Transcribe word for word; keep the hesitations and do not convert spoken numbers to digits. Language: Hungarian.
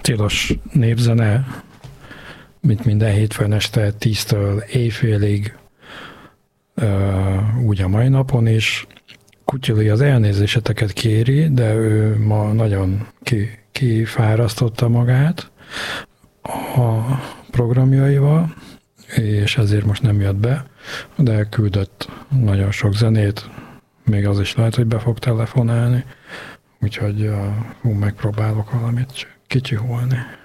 tilos népzene, mint minden hétfőn este tíztől éjfélig, úgy a mai napon is. Kutyuli az elnézéseteket kéri, de ő ma nagyon ki, kifárasztotta magát a programjaival, és ezért most nem jött be, de küldött nagyon sok zenét, még az is lehet, hogy be fog telefonálni, úgyhogy uh, megpróbálok valamit kicsiholni.